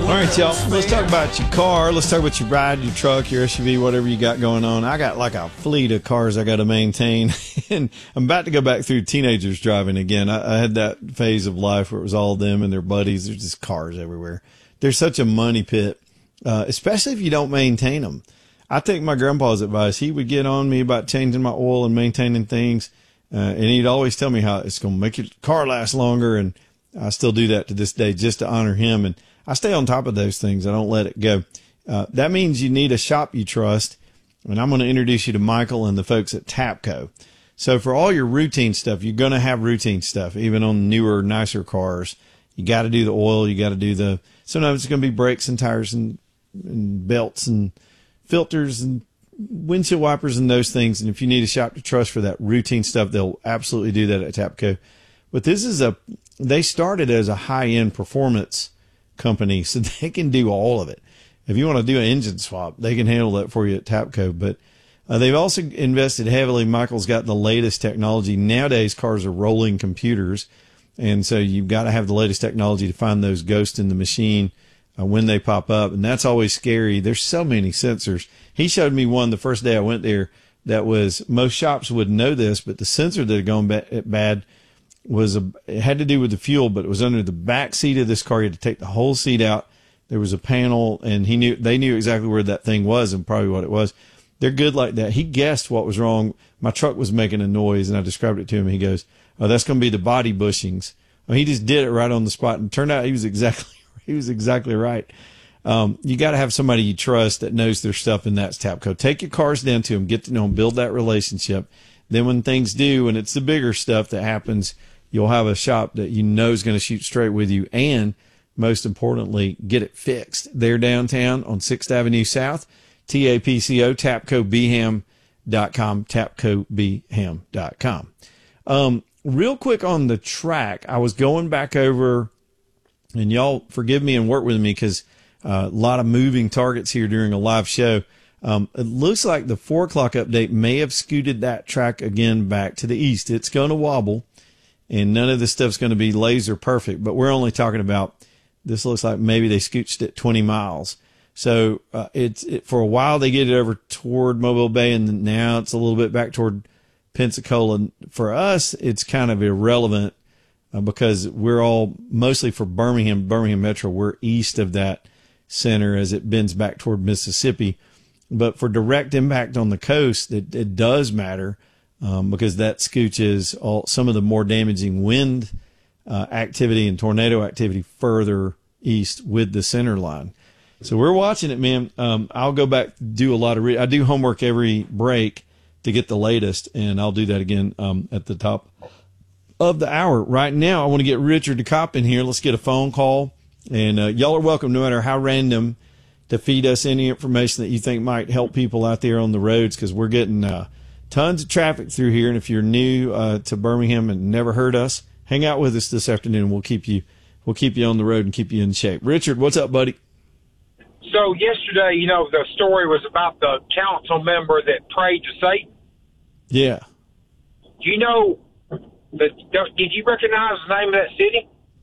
All right, y'all. Let's talk about your car. Let's talk about your ride, your truck, your SUV, whatever you got going on. I got like a fleet of cars I got to maintain, and I'm about to go back through teenagers driving again. I had that phase of life where it was all them and their buddies. There's just cars everywhere. There's such a money pit, especially if you don't maintain them. I take my grandpa's advice. He would get on me about changing my oil and maintaining things, and he'd always tell me how it's going to make your car last longer, and I still do that to this day just to honor him. And I stay on top of those things. I don't let it go. That means you need a shop you trust. And I'm going to introduce you to Michael and the folks at Tapco. So for all your routine stuff, you're going to have routine stuff, even on newer, nicer cars. You got to do the oil. You got to do sometimes it's going to be brakes and tires and belts and filters and windshield wipers and those things. And if you need a shop to trust for that routine stuff, they'll absolutely do that at Tapco. But they started as a high-end performance company, so they can do all of it. If you want to do an engine swap, they can handle that for you at Tapco. But they've also invested heavily. Michael's got the latest technology. Nowadays, cars are rolling computers, and so you've got to have the latest technology to find those ghosts in the machine when they pop up, and that's always scary. There's so many sensors. He showed me one the first day I went there that was, most shops wouldn't know this, but the sensor that had gone bad it had to do with the fuel, but it was under the back seat of this car. You had to take the whole seat out. There was a panel, and they knew exactly where that thing was and probably what it was. They're good like that. He guessed what was wrong. My truck was making a noise, and I described it to him. He goes, "Oh, that's going to be the body bushings." He just did it right on the spot, and it turned out he was exactly right. You got to have somebody you trust that knows their stuff, and that's Tapco. Take your cars down to them, get to know them, build that relationship. Then when things do, and it's the bigger stuff that happens, you'll have a shop that you know is going to shoot straight with you, and most importantly, get it fixed. They're downtown on 6th Avenue South, TAPCO, TapcoBham.com, TapcoBham.com. Real quick on the track, I was going back over, and y'all forgive me and work with me because a lot of moving targets here during a live show. It looks like the 4 o'clock update may have scooted that track again back to the east. It's going to wobble, and none of this stuff's going to be laser perfect, but we're only talking about, this looks like maybe they scooched it 20 miles. So for a while they get it over toward Mobile Bay, and now it's a little bit back toward Pensacola. For us, it's kind of irrelevant because we're all mostly for Birmingham Metro. We're east of that center as it bends back toward Mississippi. But for direct impact on the coast, it does matter because that scooches some of the more damaging wind activity and tornado activity further east with the center line. So we're watching it, man. I'll go back, do a lot of I do homework every break to get the latest, and I'll do that again at the top of the hour. Right now, I want to get Richard DeCopp in here. Let's get a phone call. And y'all are welcome, no matter how random, to feed us any information that you think might help people out there on the roads, because we're getting tons of traffic through here. And if you're new to Birmingham and never heard us, hang out with us this afternoon. We'll keep you on the road and keep you in shape. Richard, what's up, buddy? So yesterday, the story was about the council member that prayed to Satan. Yeah. Do you know, did you recognize the name of that city?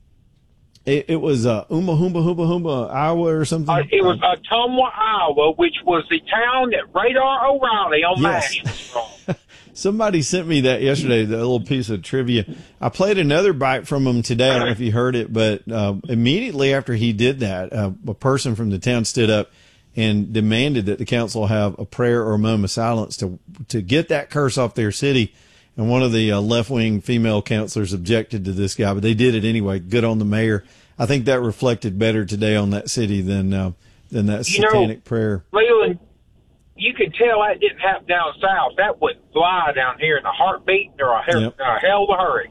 It was Humba, Iowa or something? It was Ottumwa, Iowa, which was the town that Radar O'Reilly on MASH was from. Somebody sent me that yesterday, the little piece of trivia. I played another bite from him today. I don't know if you heard it, but immediately after he did that, a person from the town stood up and demanded that the council have a prayer or a moment of silence to get that curse off their city. And one of the left-wing female councilors objected to this guy, but they did it anyway. Good on the mayor. I think that reflected better today on that city than that satanic prayer. Leland, you could tell that didn't happen down south. That would fly down here in a heartbeat or a hell of a hurry.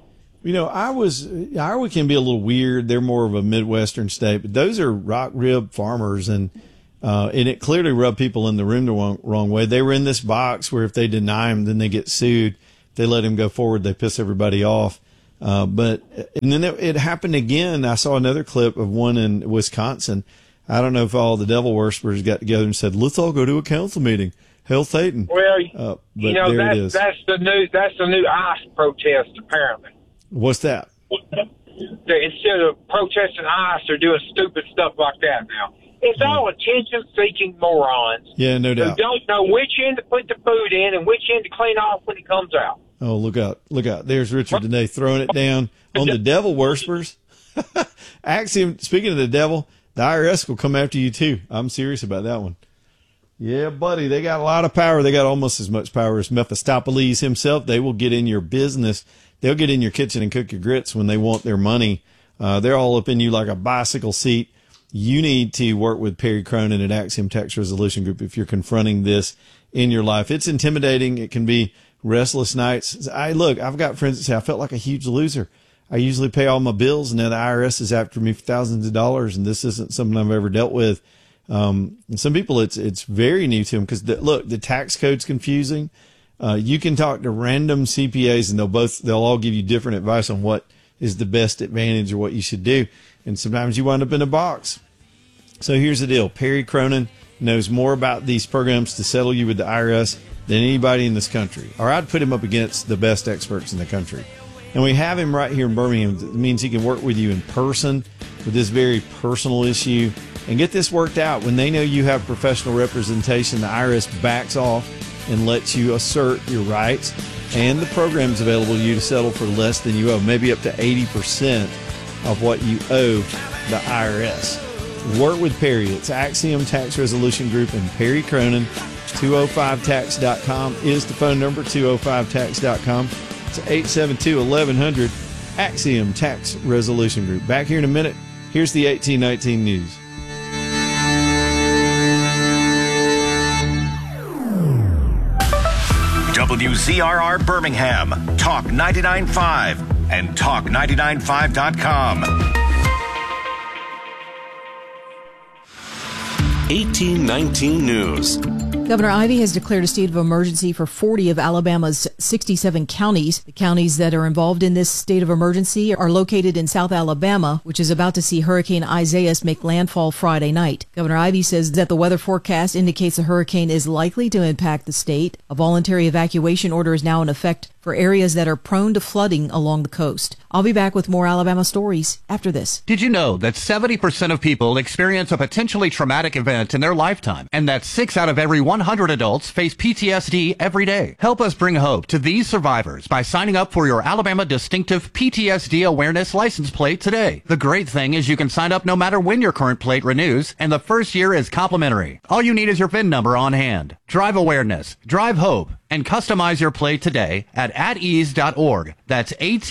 Iowa can be a little weird. They're more of a Midwestern state, but those are rock rib farmers, and it clearly rubbed people in the room the wrong way. They were in this box where if they deny them, then they get sued. They let him go forward. They piss everybody off. And then it happened again. I saw another clip of one in Wisconsin. I don't know if all the devil worshippers got together and said, let's all go to a council meeting. Hell Satan. Well, that's the new ICE protest, apparently. What's that? instead of protesting ICE, they're doing stupid stuff like that now. It's all attention-seeking morons. Yeah, no doubt. Who don't know which end to put the food in and which end to clean off when it comes out. Oh, look out. Look out. There's Richard today throwing it down on the devil worshipers. Axiom, speaking of the devil, the IRS will come after you too. I'm serious about that one. Yeah, buddy, they got a lot of power. They got almost as much power as Mephistopheles himself. They will get in your business. They'll get in your kitchen and cook your grits when they want their money. They're all up in you like a bicycle seat. You need to work with Perry Cronin at Axiom Tax Resolution Group if you're confronting this in your life. It's intimidating. It can be restless nights. I've got friends that say I felt like a huge loser. I usually pay all my bills, and now the IRS is after me for thousands of dollars, and this isn't something I've ever dealt with. And some people, it's very new to them because the tax code's confusing. You can talk to random CPAs, and they'll all give you different advice on what is the best advantage or what you should do. And sometimes you wind up in a box. So here's the deal. Perry Cronin knows more about these programs to settle you with the IRS than anybody in this country. Or I'd put him up against the best experts in the country. And we have him right here in Birmingham. It means he can work with you in person with this very personal issue and get this worked out. When they know you have professional representation, the IRS backs off and lets you assert your rights. And the program's available to you to settle for less than you owe, maybe up to 80% of what you owe the IRS. Work with Perry. It's Axiom Tax Resolution Group and Perry Cronin. 205tax.com is the phone number, 205tax.com. It's 872-1100, Axiom Tax Resolution Group. Back here in a minute. Here's the 1819 news. WZRR Birmingham, Talk 99.5 and Talk995.com. 1819 News. Governor Ivey has declared a state of emergency for 40 of Alabama's 67 counties. The counties that are involved in this state of emergency are located in South Alabama, which is about to see Hurricane Isaias make landfall Friday night. Governor Ivey says that the weather forecast indicates the hurricane is likely to impact the state. A voluntary evacuation order is now in effect for areas that are prone to flooding along the coast. I'll be back with more Alabama stories after this. Did you know that 70% of people experience a potentially traumatic event in their lifetime, and that 6 out of every 100 adults face PTSD every day? Help us bring hope to these survivors by signing up for your Alabama Distinctive PTSD Awareness license plate today. The great thing is you can sign up no matter when your current plate renews, and the first year is complimentary. All you need is your VIN number on hand. Drive awareness, drive hope, and customize your plate today at atease.org. That's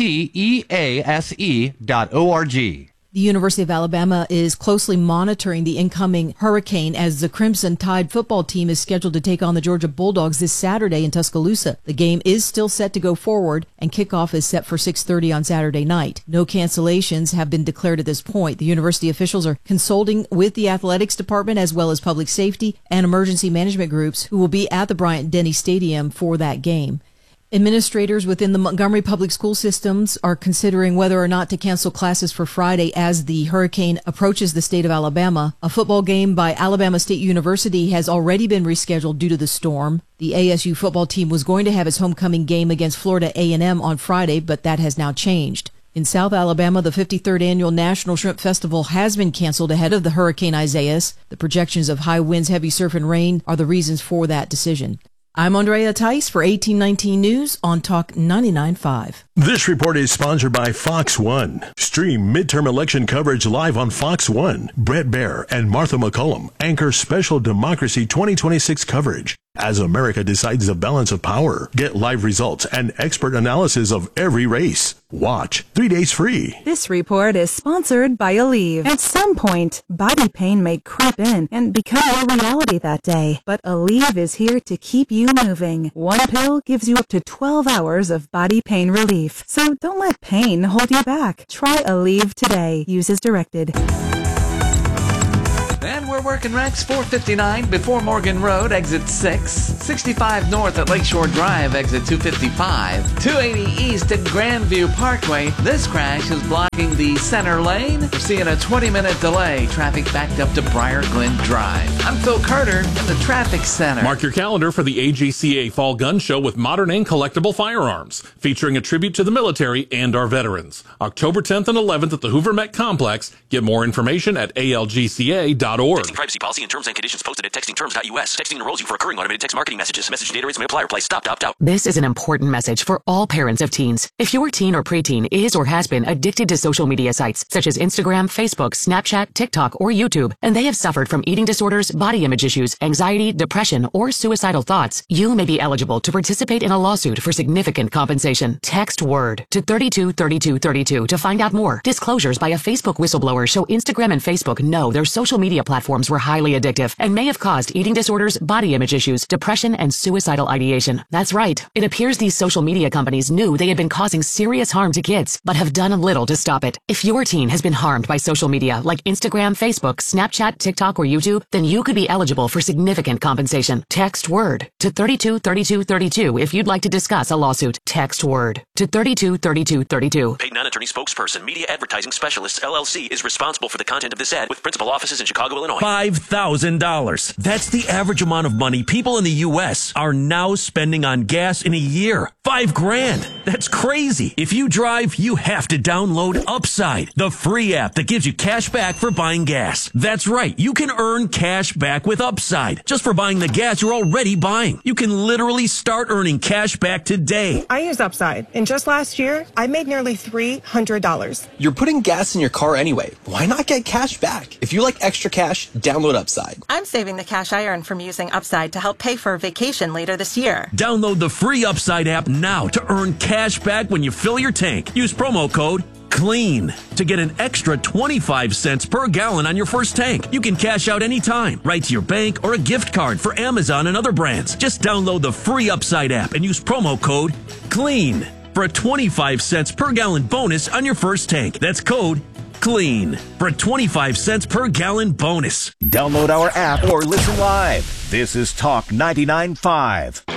ATEASE.org. The University of Alabama is closely monitoring the incoming hurricane as the Crimson Tide football team is scheduled to take on the Georgia Bulldogs this Saturday in Tuscaloosa. The game is still set to go forward, and kickoff is set for 6:30 on Saturday night. No cancellations have been declared at this point. The university officials are consulting with the athletics department as well as public safety and emergency management groups who will be at the Bryant-Denny Stadium for that game. Administrators within the Montgomery Public School systems are considering whether or not to cancel classes for Friday as the hurricane approaches the state of Alabama. A football game by Alabama State University has already been rescheduled due to the storm. The ASU football team was going to have its homecoming game against Florida A&M on Friday, but that has now changed. In South Alabama, the 53rd Annual National Shrimp Festival has been canceled ahead of the Hurricane Isaias. The projections of high winds, heavy surf, and rain are the reasons for that decision. I'm Andrea Tice for 1819 News on Talk 99.5. This report is sponsored by Fox One. Stream midterm election coverage live on Fox One. Brett Baer and Martha McCullum anchor special Democracy 2026 coverage as America decides the balance of power. Get live results and expert analysis of every race. Watch 3 days free. This report is sponsored by Aleve. At some point, body pain may creep in and become a reality that day. But Aleve is here to keep you moving. One pill gives you up to 12 hours of body pain relief. So don't let pain hold you back. Try Aleve today. Use as directed. And we're working Rex 459 before Morgan Road, exit 6. 65 north at Lakeshore Drive, exit 255. 280 east at Grandview Park Parkway. This crash is blocking the center lane. We're seeing a 20-minute delay. Traffic backed up to Briar Glen Drive. I'm Phil Carter in the Traffic Center. Mark your calendar for the AGCA Fall Gun Show with modern and collectible firearms, featuring a tribute to the military and our veterans. October 10th and 11th at the Hoover Met Complex. Get more information at algca.org. Texting privacy policy and terms and conditions posted at textingterms.us. Texting enrolls you for recurring automated text marketing messages. Message data rates may apply. Reply stop to opt out. This is an important message for all parents of teens. If your teen or preteen is or has been addicted to social media sites such as Instagram, Facebook, Snapchat, TikTok, or YouTube, and they have suffered from eating disorders, body image issues, anxiety, depression, or suicidal thoughts, you may be eligible to participate in a lawsuit for significant compensation. Text WORD to 323232 to find out more. Disclosures by a Facebook whistleblower show Instagram and Facebook know their social media platforms were highly addictive and may have caused eating disorders, body image issues, depression, and suicidal ideation. That's right. It appears these social media companies knew they had been causing serious harm to kids, but have done little to stop it. If your teen has been harmed by social media like Instagram, Facebook, Snapchat, TikTok, or YouTube, then you could be eligible for significant compensation. Text WORD to 323232 if you'd like to discuss a lawsuit. Text WORD to 323232. Paid non-attorney spokesperson, Media Advertising Specialists, LLC, is responsible for the content of this ad with principal offices in Chicago, Illinois. $5,000. That's the average amount of money people in the U.S. are now spending on gas in a year. $5,000. That's crazy. If you drive, you have to download Upside, the free app that gives you cash back for buying gas. That's right. You can earn cash back with Upside just for buying the gas you're already buying. You can literally start earning cash back today. I use Upside, and just last year, I made nearly $300. You're putting gas in your car anyway. Why not get cash back? If you like extra cash, download Upside. I'm saving the cash I earn from using Upside to help pay for a vacation later this year. Download the free Upside app now to earn cash back when you fill your tank. Use promo code CLEAN to get an extra 25 cents per gallon on your first tank. You can cash out anytime, right to your bank or a gift card for Amazon and other brands. Just download the free Upside app and use promo code CLEAN for a 25 cents per gallon bonus on your first tank. That's code CLEAN for a 25 cents per gallon bonus. Download our app or listen live. This is Talk 99.5.